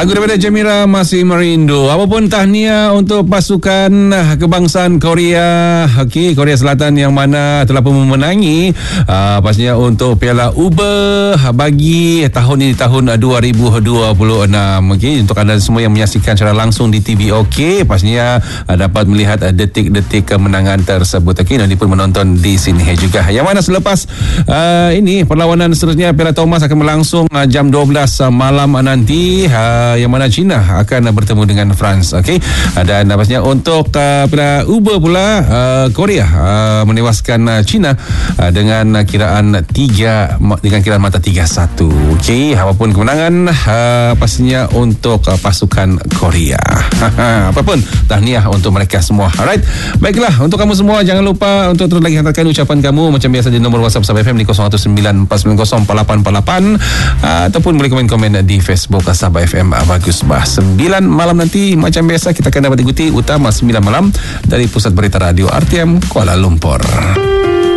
Lagu daripada Jamira Masih Merindu. Apapun tahniah untuk pasukan kebangsaan Korea. Okey, Korea Selatan yang mana telah pun memenangi pastinya untuk Piala Uber bagi tahun ini, tahun 2026. Okey, untuk anda semua yang menyaksikan secara langsung di TVOK, pastinya dapat melihat detik-detik kemenangan tersebut. Okey, nanti pun menonton di sini juga. Yang mana selepas ini perlawanan seterusnya Piala Thomas akan berlangsung jam 12 malam nanti, yang mana China akan bertemu dengan France. Okey, dan pastinya untuk Piala Uber pula Korea menewaskan China dengan kiraan mata 3-1. Okey, apapun kemenangan pastinya untuk pasukan Korea. Apapun tahniah untuk mereka semua. Alright, baiklah, untuk kamu semua jangan lupa untuk terus lagi hantarkan ucapan kamu macam biasa di nombor WhatsApp Sabah FM di 0194904888 ataupun boleh komen-komen di Facebook Sabah FM Bagus Bah. 9 malam nanti macam biasa kita akan dapat ikuti Utama 9 malam dari Pusat Berita Radio RTM Kuala Lumpur.